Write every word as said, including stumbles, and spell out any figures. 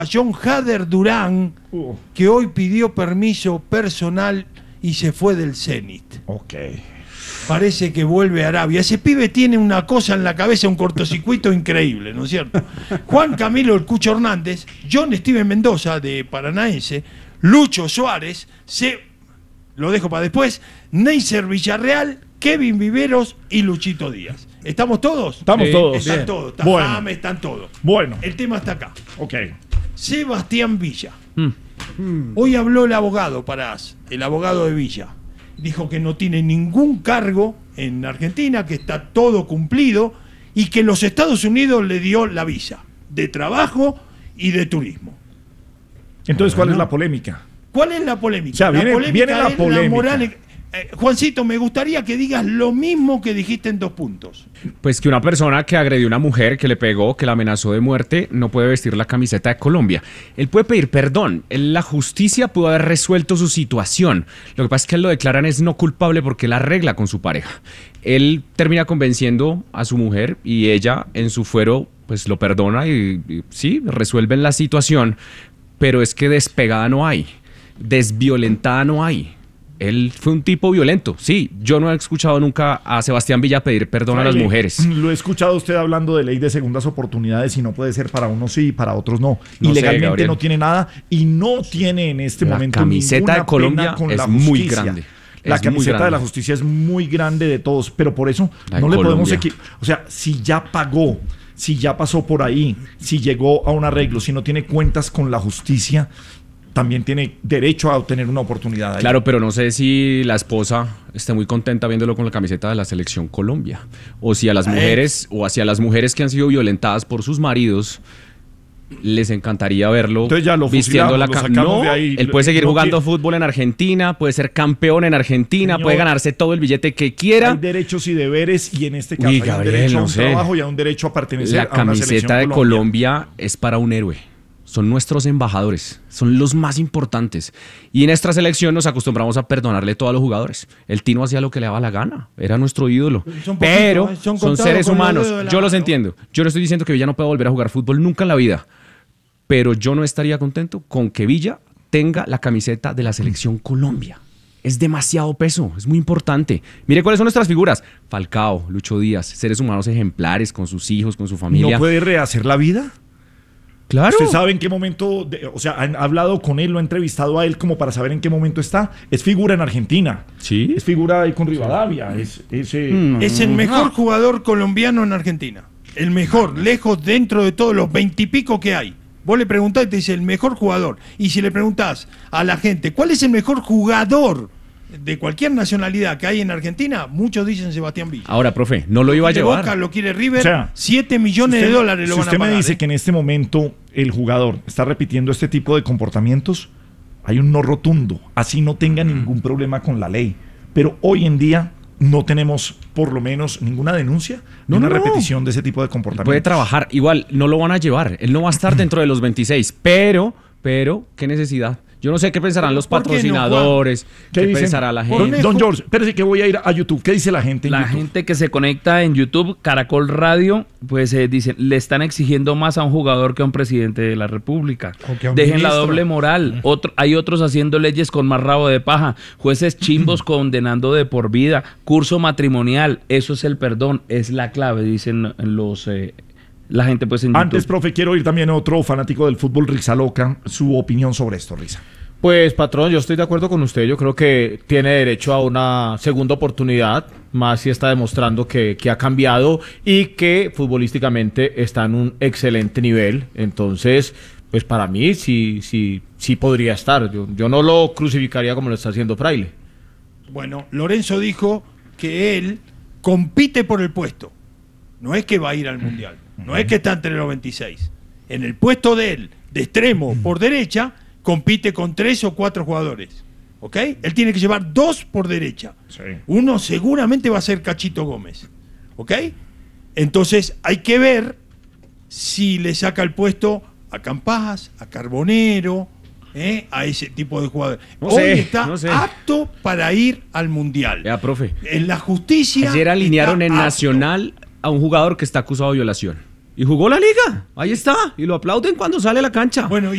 a John Hader Durán, uh. que hoy pidió permiso personal y se fue del Zenit. Ok. Parece que vuelve a Arabia. Ese pibe tiene una cosa en la cabeza, un cortocircuito increíble, ¿no es cierto? Juan Camilo El Cucho Hernández, John Steven Mendoza, de Paranaense, Lucho Suárez, se, lo dejo para después, Neisser Villarreal, Kevin Viveros y Luchito Díaz. ¿Estamos todos? Estamos sí, todos. Están Bien. todos. Está bueno. James, están todos. Bueno. El tema está acá. Ok. Sebastián Villa. Mm. Hoy habló el abogado Parás, el abogado de Villa. Dijo que no tiene ningún cargo en Argentina, que está todo cumplido y que los Estados Unidos le dio la visa de trabajo y de turismo. Entonces, ¿cuál bueno. es la polémica? ¿Cuál es la polémica? O sea, viene, la polémica viene la es polémica. La moral. Eh, Juancito, me gustaría que digas lo mismo que dijiste en dos puntos. Pues que una persona que agredió a una mujer, que le pegó, que la amenazó de muerte, no puede vestir la camiseta de Colombia. Él puede pedir perdón. Él, la justicia pudo haber resuelto su situación. Lo que pasa es que él lo declaran es no culpable porque él arregla con su pareja. Él termina convenciendo a su mujer y ella en su fuero pues lo perdona y, y sí, resuelven la situación. Pero es que despegada no hay. Desviolentada no hay. Él fue un tipo violento. Sí, yo no he escuchado nunca a Sebastián Villa pedir perdón Ay, a las mujeres. Lo he escuchado usted hablando de ley de segundas oportunidades y no puede ser para unos sí y para otros no. no y legalmente sé, no tiene nada y no tiene en este la momento camiseta de Colombia con es la muy grande. La es camiseta grande. de la justicia es muy grande de todos, pero por eso la no le Colombia. podemos equi- O sea, si ya pagó, si ya pasó por ahí, si llegó a un arreglo, si no tiene cuentas con la justicia, también tiene derecho a obtener una oportunidad ahí. Claro, pero no sé si la esposa esté muy contenta viéndolo con la camiseta de la selección Colombia. O si a las mujeres, o hacia las mujeres que han sido violentadas por sus maridos, les encantaría verlo ya lo vistiendo la camiseta. No, de ahí. él puede seguir no jugando quiere. fútbol en Argentina, puede ser campeón en Argentina, Señor, puede ganarse todo el billete que quiera. Hay derechos y deberes y en este caso Uy, hay Gabriel, un derecho no a un sé. trabajo y a un derecho a pertenecer La a una selección camiseta de Colombia. Colombia es para un héroe. Son nuestros embajadores, son los más importantes. Y en esta selección nos acostumbramos a perdonarle todo a los jugadores. El Tino hacía lo que le daba la gana, era nuestro ídolo. Son Pero poquitos, ¿eh? son, son seres con humanos, los yo los mano. entiendo. Yo no estoy diciendo que Villa no pueda volver a jugar fútbol nunca en la vida. Pero yo no estaría contento con que Villa tenga la camiseta de la selección Colombia. Es demasiado peso, es muy importante. Mire cuáles son nuestras figuras. Falcao, Lucho Díaz, seres humanos ejemplares con sus hijos, con su familia. ¿No puede rehacer la vida? Claro. ¿Usted sabe en qué momento, de, o sea, han hablado con él, lo ha entrevistado a él como para saber en qué momento está? Es figura en Argentina. Sí. Es figura ahí con Rivadavia. Es, es, eh, Mm. es el mejor no. jugador colombiano en Argentina. El mejor, lejos dentro de todos los veintipico que hay. Vos le preguntás y te dice el mejor jugador. Y si le preguntás a la gente, ¿cuál es el mejor jugador de cualquier nacionalidad que hay en Argentina? Muchos dicen Sebastián Villa. Ahora, profe, no lo iba a llevar. Boca, lo quiere River, o sea, siete millones si usted, de dólares lo si van a pagar. Si pagar. usted me dice ¿eh? que en este momento el jugador está repitiendo este tipo de comportamientos, hay un no rotundo. Así no tenga ningún problema con la ley. Pero hoy en día no tenemos por lo menos ninguna denuncia no, de una no, no. repetición de ese tipo de comportamientos. Puede trabajar. Igual, no lo van a llevar. Él no va a estar dentro de los veintiséis. Pero, pero, ¿qué necesidad? Yo no sé qué pensarán los patrocinadores, no, qué, ¿Qué pensará la gente. Don George, espérese que voy a ir a YouTube. ¿Qué dice la gente en La YouTube? gente que se conecta en YouTube, Caracol Radio, pues eh, dicen, le están exigiendo más a un jugador que a un presidente de la República. Dejen ministro. La doble moral. Otro, hay otros haciendo leyes con más rabo de paja. Jueces chimbos condenando de por vida. Curso matrimonial. Eso es el perdón. Es la clave, dicen los... Eh, la gente pues en Antes, YouTube. profe, quiero oír también a otro fanático del fútbol, Risa Loca, su opinión sobre esto, Risa. Pues, patrón, yo estoy de acuerdo con usted. Yo creo que tiene derecho a una segunda oportunidad, más si está demostrando que, que ha cambiado y que futbolísticamente está en un excelente nivel. Entonces, pues para mí sí, sí, sí podría estar. Yo, yo no lo crucificaría como lo está haciendo Fraile. Bueno, Lorenzo dijo que él compite por el puesto. No es que va a ir al Mundial. No es que está entre los veintiséis. En el puesto de él, de extremo por derecha, compite con tres o cuatro jugadores. ¿Ok? Él tiene que llevar dos por derecha. Sí. Uno seguramente va a ser Cachito Gómez. ¿Ok? Entonces hay que ver si le saca el puesto a Campas, a Carbonero, ¿eh? a ese tipo de jugadores. No Hoy sé, está no sé. apto para ir al Mundial. Ya, profe. En la justicia. Ayer alinearon está en apto. Nacional a un jugador que está acusado de violación. Y jugó la liga. Ahí está. Y lo aplauden cuando sale a la cancha. Bueno,